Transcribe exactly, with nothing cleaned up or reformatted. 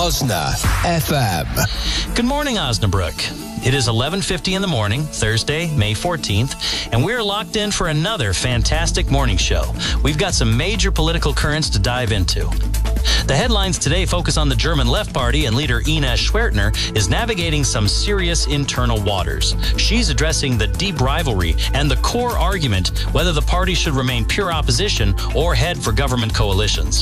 Osna F M. Good morning, Osnabrook. It is eleven fifty in the morning, Thursday, May fourteenth, and we're locked in for another fantastic morning show. We've got some major political currents to dive into. The headlines today focus on the German Left Party, and leader Ines Schwertner is navigating some serious internal waters. She's addressing the deep rivalry and the core argument whether the party should remain pure opposition or head for government coalitions.